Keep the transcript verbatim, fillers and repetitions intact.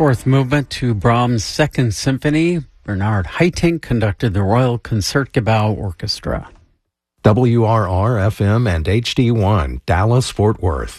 fourth movement to Brahms' Second Symphony. Bernard Haitink conducted the Royal Concertgebouw Orchestra. W R R F M and H D one, Dallas, Fort Worth.